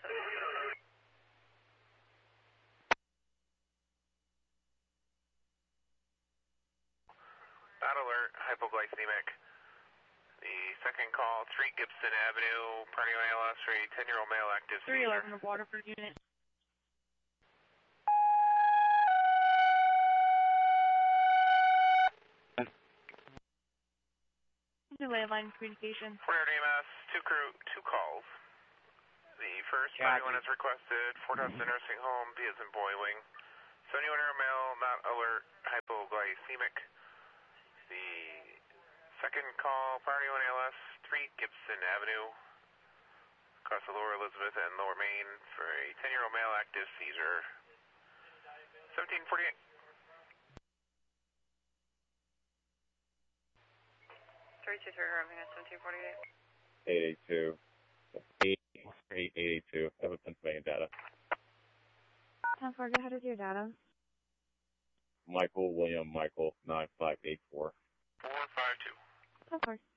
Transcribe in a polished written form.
Dot alert, hypoglycemic. The second call, 3 Gibson Avenue, party on ALS for a 10-year-old male active seizure. 311 of Waterford unit. Delay line communication. Fort EMS, 2 crew, 2 calls. The first party one is requested, Fort Hudson Nursing Home, B as in boiling. 71-year-old male, not alert, hypoglycemic. The second call, party on ALS, 3 Gibson Avenue, across the Lower Elizabeth and Lower Main for a 10-year-old male active seizure. 1748. 323, arriving at 1748. 882. 882. That was Pennsylvania data. 10-4, go ahead with your data. Michael William Michael 9584. 452. 10-4.